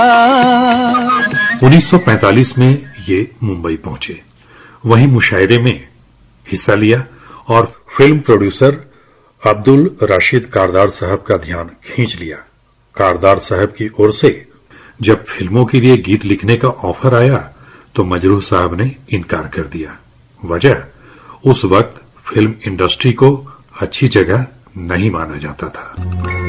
1945 में ये मुंबई पहुंचे। वहीं मुशायरे में हिस्सा लिया और फिल्म प्रोड्यूसर अब्दुल राशिद कारदार साहब का ध्यान खींच लिया। कारदार साहब की ओर से जब फिल्मों के लिए गीत लिखने का ऑफर आया तो मजरूह साहब ने इनकार कर दिया। वजह, उस वक्त फिल्म इंडस्ट्री को अच्छी जगह नहीं माना जाता था।